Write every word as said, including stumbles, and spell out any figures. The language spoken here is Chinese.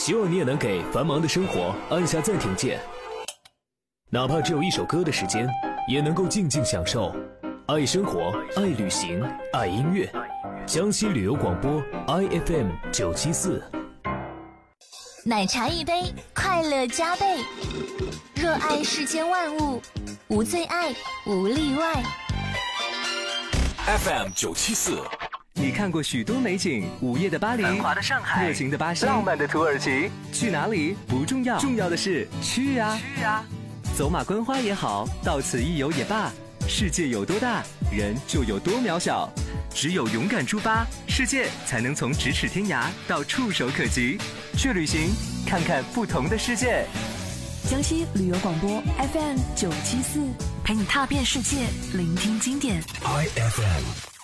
希望你也能给繁忙的生活按下暂停键，哪怕只有一首歌的时间，也能够静静享受。爱生活，爱旅行，爱音乐。江西旅游广播 I F M 九七四。 奶茶一杯，快乐加倍。热爱世间万物，无最爱，无例外。 F M 九七四。 你看过许多美景，午夜的巴黎， 繁华的上海， 热情的巴西， 浪漫的土耳其。 去哪里不重要，重要的是去啊！ 去啊！ 走马观花也好，到此一游也罢，世界有多大，人就有多渺小。只有勇敢出发，世界才能从咫尺天涯到触手可及。去旅行，看看不同的世界。 江西旅游广播 F M 九七四，陪你踏遍世界，聆听经典。 I F M。